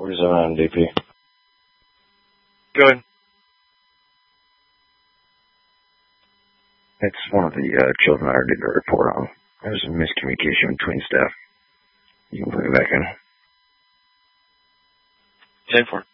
47 on DP. Go ahead. It's one of the children I did a report on. There was a miscommunication between staff. You can put it back in. 10-4.